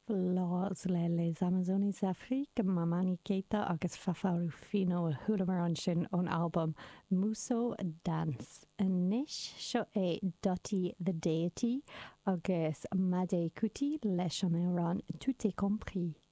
Flaws le les Amazonis d'Afrique, Mamani Keita agus Fafaru Fino a thulamar an sin ón album Muso Dance. Nish seo é Dottie the Deity agus Made Kuti leis an éireann Tout est compris.